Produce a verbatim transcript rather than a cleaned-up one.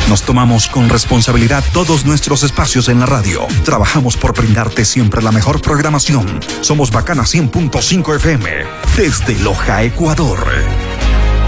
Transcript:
Nos tomamos con responsabilidad todos nuestros espacios en la radio. Trabajamos por brindarte siempre la mejor programación. Somos Bacana cien punto cinco F M, desde Loja, Ecuador.